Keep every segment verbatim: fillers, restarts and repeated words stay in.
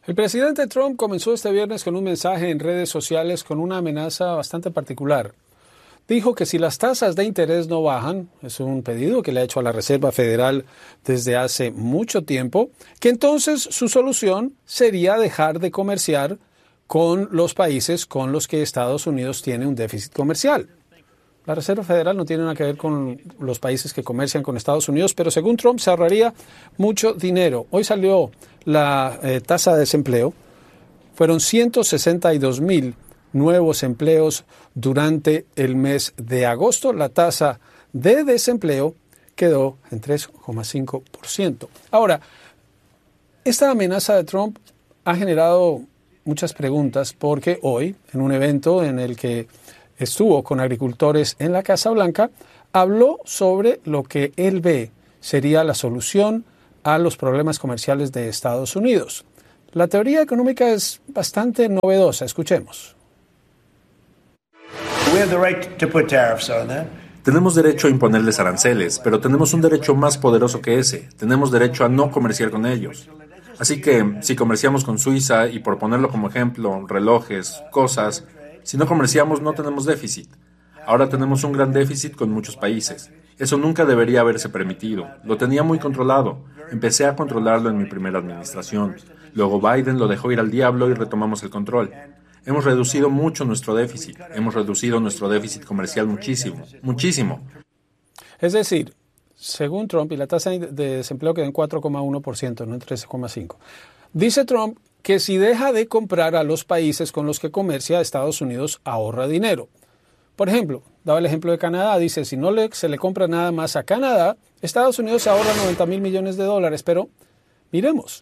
El presidente Trump comenzó este viernes con un mensaje en redes sociales con una amenaza bastante particular. Dijo que si las tasas de interés no bajan, es un pedido que le ha hecho a la Reserva Federal desde hace mucho tiempo, que entonces su solución sería dejar de comerciar con los países con los que Estados Unidos tiene un déficit comercial. La Reserva Federal no tiene nada que ver con los países que comercian con Estados Unidos, pero según Trump se ahorraría mucho dinero. Hoy salió la eh, tasa de desempleo. Fueron ciento sesenta y dos mil nuevos empleos durante el mes de agosto. La tasa de desempleo quedó en tres coma cinco por ciento. Ahora, esta amenaza de Trump ha generado muchas preguntas porque hoy, en un evento en el que estuvo con agricultores en la Casa Blanca, habló sobre lo que él ve sería la solución a los problemas comerciales de Estados Unidos. La teoría económica es bastante novedosa. Escuchemos. Tenemos derecho a imponerles aranceles, pero tenemos un derecho más poderoso que ese. Tenemos derecho a no comerciar con ellos. Así que, si comerciamos con Suiza, y por ponerlo como ejemplo, relojes, cosas, si no comerciamos no tenemos déficit. Ahora tenemos un gran déficit con muchos países. Eso nunca debería haberse permitido. Lo tenía muy controlado. Empecé a controlarlo en mi primera administración. Luego Biden lo dejó ir al diablo y retomamos el control. Hemos reducido mucho nuestro déficit. Hemos reducido nuestro déficit comercial muchísimo, muchísimo. Es decir, según Trump, y la tasa de desempleo quedó en cuatro coma uno por ciento, no en tres coma cinco por ciento. Dice Trump que si deja de comprar a los países con los que comercia, Estados Unidos ahorra dinero. Por ejemplo, daba el ejemplo de Canadá, dice, si no le, se le compra nada más a Canadá, Estados Unidos ahorra noventa mil millones de dólares, pero miremos.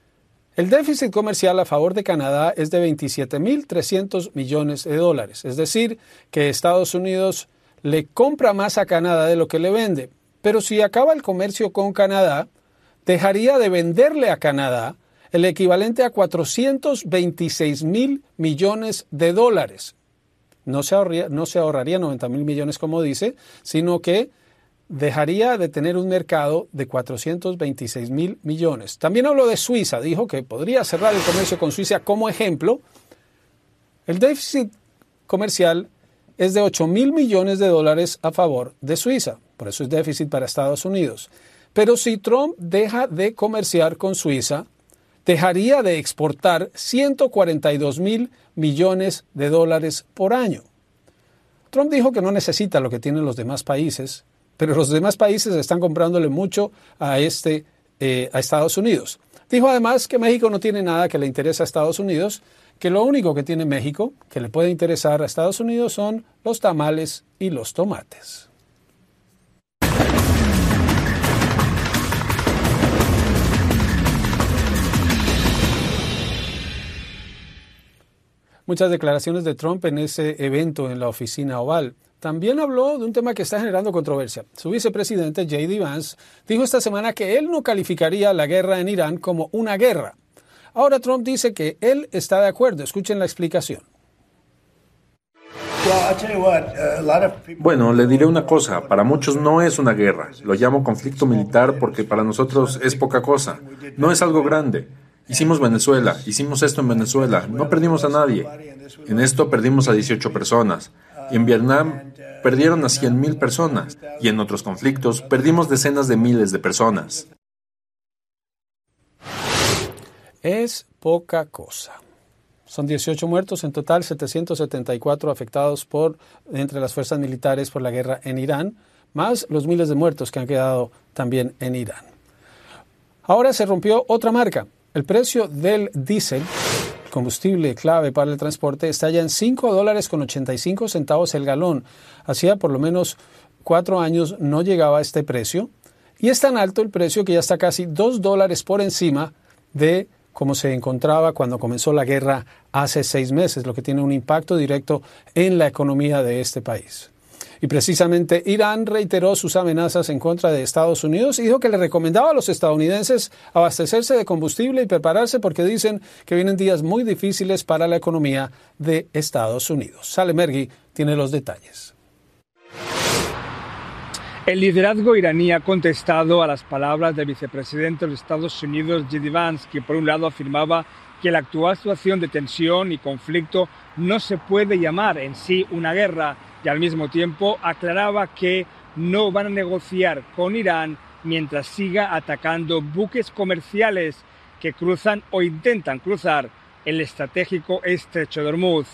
El déficit comercial a favor de Canadá es de veintisiete mil trescientos millones de dólares, es decir, que Estados Unidos le compra más a Canadá de lo que le vende, pero si acaba el comercio con Canadá, dejaría de venderle a Canadá el equivalente a cuatrocientos veintiséis mil millones de dólares. No se ahorraría, no se ahorraría noventa mil millones como dice, sino que dejaría de tener un mercado de cuatrocientos veintiséis mil millones. También habló de Suiza, dijo que podría cerrar el comercio con Suiza como ejemplo. El déficit comercial es de ocho mil millones de dólares a favor de Suiza, por eso es déficit para Estados Unidos. Pero si Trump deja de comerciar con Suiza, dejaría de exportar ciento cuarenta y dos mil millones de dólares por año. Trump dijo que no necesita lo que tienen los demás países, pero los demás países están comprándole mucho a, este, eh, a Estados Unidos. Dijo además que México no tiene nada que le interese a Estados Unidos, que lo único que tiene México que le puede interesar a Estados Unidos son los tamales y los tomates. Muchas declaraciones de Trump en ese evento en la oficina Oval. También habló de un tema que está generando controversia. Su vicepresidente, J D Vance, dijo esta semana que él no calificaría la guerra en Irán como una guerra. Ahora Trump dice que él está de acuerdo. Escuchen la explicación. Bueno, le diré una cosa. Para muchos no es una guerra. Lo llamo conflicto militar porque para nosotros es poca cosa. No es algo grande. Hicimos Venezuela, hicimos esto en Venezuela, no perdimos a nadie. En esto perdimos a dieciocho personas. Y en Vietnam perdieron a cien mil personas. Y en otros conflictos perdimos decenas de miles de personas. Es poca cosa. Son dieciocho muertos, en total setecientos setenta y cuatro afectados por entre las fuerzas militares por la guerra en Irán, más los miles de muertos que han quedado también en Irán. Ahora se rompió otra marca. El precio del diésel, combustible clave para el transporte, está ya en cinco dólares con ochenta y cinco centavos el galón. Hacía por lo menos cuatro años no llegaba a este precio. Y es tan alto el precio que ya está casi dos dólares por encima de cómo se encontraba cuando comenzó la guerra hace seis meses, lo que tiene un impacto directo en la economía de este país. Y precisamente Irán reiteró sus amenazas en contra de Estados Unidos y dijo que le recomendaba a los estadounidenses abastecerse de combustible y prepararse porque dicen que vienen días muy difíciles para la economía de Estados Unidos. Sale Mergui tiene los detalles. El liderazgo iraní ha contestado a las palabras del vicepresidente de los Estados Unidos, J D Vance, que por un lado afirmaba que la actual situación de tensión y conflicto no se puede llamar en sí una guerra, y al mismo tiempo aclaraba que no van a negociar con Irán mientras siga atacando buques comerciales que cruzan o intentan cruzar el estratégico estrecho de Hormuz.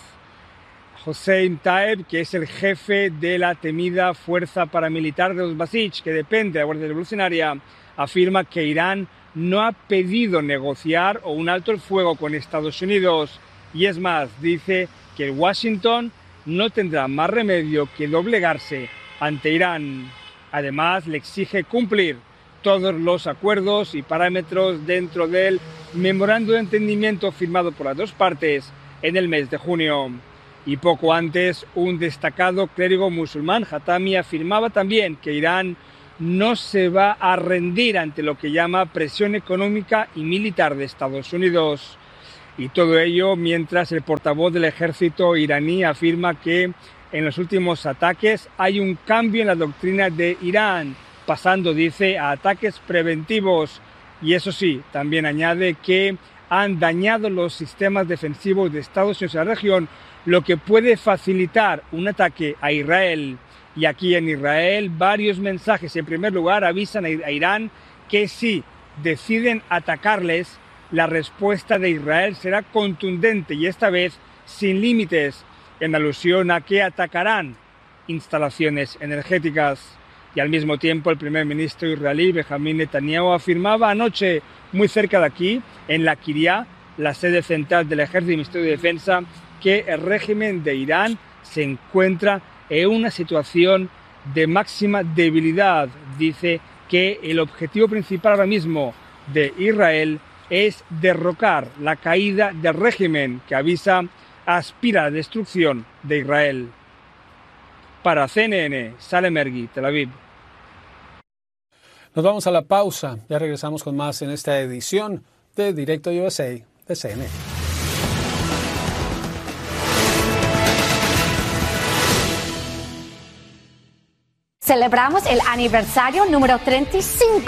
Hossein Taeb, que es el jefe de la temida fuerza paramilitar de los Basij, que depende de la Guardia Revolucionaria, afirma que Irán no ha pedido negociar o un alto el fuego con Estados Unidos. Y es más, dice que Washington no tendrá más remedio que doblegarse ante Irán. Además, le exige cumplir todos los acuerdos y parámetros dentro del memorando de entendimiento firmado por las dos partes en el mes de junio. Y poco antes, un destacado clérigo musulmán, Hatami, afirmaba también que Irán no se va a rendir ante lo que llama presión económica y militar de Estados Unidos. Y todo ello mientras el portavoz del ejército iraní afirma que en los últimos ataques hay un cambio en la doctrina de Irán, pasando, dice, a ataques preventivos. Y eso sí, también añade que han dañado los sistemas defensivos de Estados Unidos en la región, lo que puede facilitar un ataque a Israel. Y aquí en Israel varios mensajes. En primer lugar, avisan a Irán que si deciden atacarles, la respuesta de Israel será contundente y esta vez sin límites, en alusión a que atacarán instalaciones energéticas. Y al mismo tiempo el primer ministro israelí, Benjamin Netanyahu, afirmaba anoche, muy cerca de aquí, en la Kiryat, la sede central del Ejército y Ministerio de Defensa, que el régimen de Irán se encuentra en una situación de máxima debilidad. Dice que el objetivo principal ahora mismo de Israel es derrocar la caída del régimen que avisa aspira a la destrucción de Israel. Para C N N, Salem Ergi, Tel Aviv. Nos vamos a la pausa. Ya regresamos con más en esta edición de Directo U S A de C N N. Celebramos el aniversario número treinta y cinco